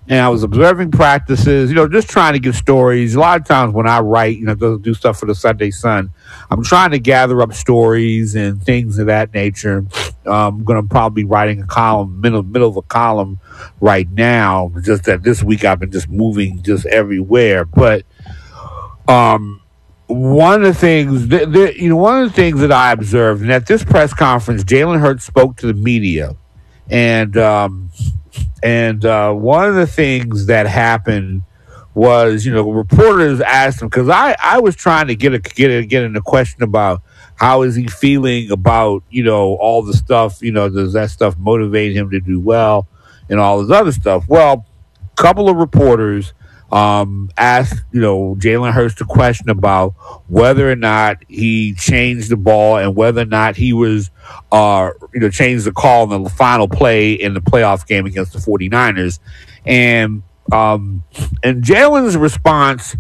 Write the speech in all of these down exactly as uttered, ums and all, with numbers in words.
and I was observing practices, you know, just trying to get stories. A lot of times when I write, you know, do do stuff for the Sunday Sun, I'm trying to gather up stories and things of that nature. Um, I'm going to probably be writing a column, middle, middle of a column right now. Just that this week I've been just moving just everywhere. But um, one of the things, that, that, you know, one of the things that I observed, and at this press conference, Jalen Hurts spoke to the media. And um, and uh, one of the things that happened was, you know, reporters asked him, because I, I was trying to get a get a, get in a question about how is he feeling about, you know, all the stuff, you know, does that stuff motivate him to do well and all this other stuff. Well, a couple of reporters um, asked, you know, Jalen Hurts a question about whether or not he changed the ball and whether or not he was, uh, you know, changed the call in the final play in the playoff game against the 49ers. And um, and Jalen's response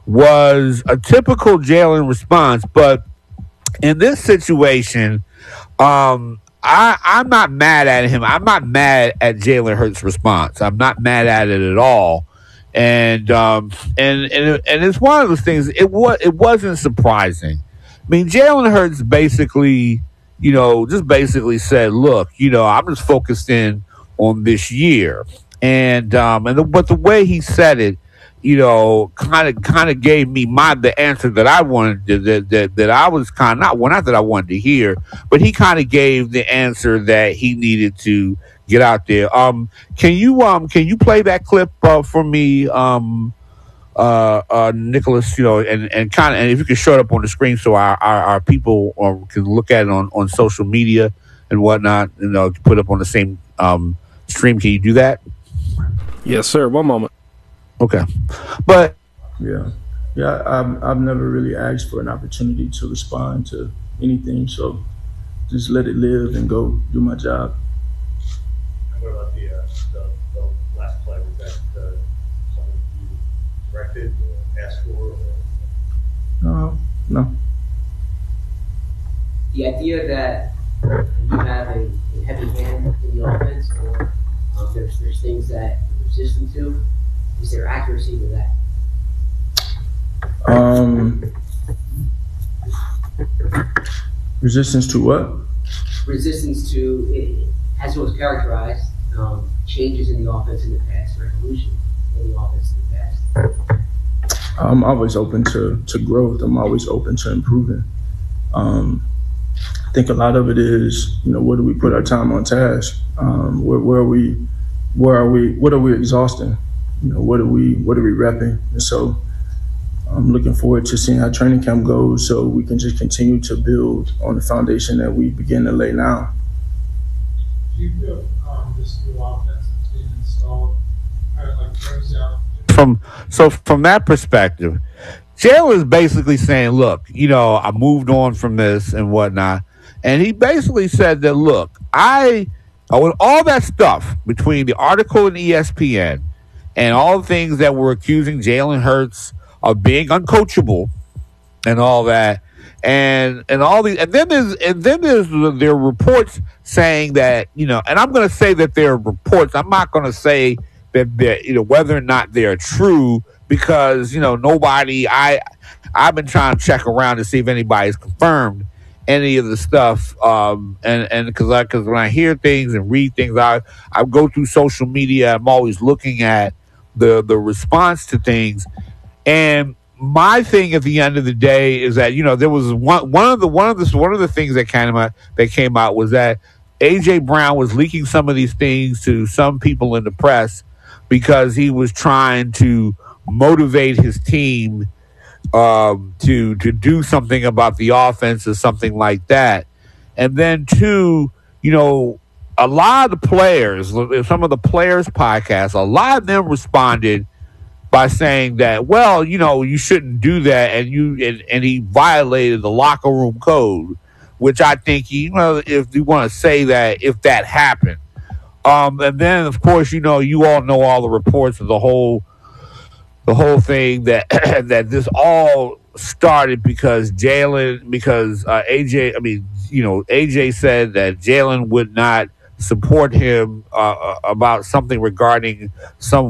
was a typical Jalen response, but in this situation, um, I, I'm not mad at him. I'm not mad at Jalen Hurts' response. I'm not mad at it at all. And um, and and and it's one of those things. It was it wasn't surprising. I mean, Jalen Hurts basically, you know, just basically said, "Look, you know, I'm just focused in on this year." And um, and the, but the way he said it, you know, kind of kind of gave me my the answer that I wanted to, that that that I was kind of not well, not that I wanted to hear, but he kind of gave the answer that he needed to get out there. Um, can you um can you play that clip uh, for me, um, uh, uh, Nicholas? You know, and and kind of and if you can show it up on the screen so our our, our people uh, can look at it on, on social media and whatnot, you know, put up on the same um stream. Can you do that? Yes, sir. One moment. Okay, but yeah, yeah, I've I've never really asked for an opportunity to respond to anything, so just let it live and go do my job. And what about the uh, the, the last play? Was that uh, something you directed or asked for? Or? No, no. The idea that you have a, a heavy hand in the offense, or um, there's there's things that you're resistant to. Is there accuracy to that? Um, resistance to what? Resistance to, it, as it was characterized, um, changes in the offense in the past, or evolution in the offense in the past. I'm always open to, to growth. I'm always open to improving. Um, I think a lot of it is, you know, where do we put our time on task? Um, where, where are we? Where are we? What are we exhausting? You know, what are we, what are we repping? And so I'm looking forward to seeing how training camp goes so we can just continue to build on the foundation that we begin to lay now. Do you feel um, this new offense that's being installed kind of like brings out? From, so from that perspective, Jalen is basically saying, look, you know, I moved on from this and whatnot. And he basically said that, look, I, with all that stuff between the article and E S P N, and all the things that were accusing Jalen Hurts of being uncoachable and all that, and and all these, and then there's and then there's there are reports saying that, you know, and I'm going to say that there are reports. I'm not going to say that they're, you know, whether or not they're true, because, you know, nobody. I I've been trying to check around to see if anybody's confirmed any of the stuff, um, and and because I because when I hear things and read things, I I go through social media. I'm always looking at the the response to things, and my thing at the end of the day is that, you know, there was one one of the one of the one of the things that came out that came out was that A J Brown was leaking some of these things to some people in the press because he was trying to motivate his team um, to to do something about the offense or something like that, and then two, you know, a lot of the players, some of the players' podcasts, a lot of them responded by saying that, well, you know, you shouldn't do that, and you and, and he violated the locker room code, which I think, you know, if you want to say that, if that happened, um, and then of course, you know, you all know all the reports of the whole, the whole thing that that this all started because Jalen, because uh, A J, I mean, you know, A J said that Jalen would not support him uh, about something regarding some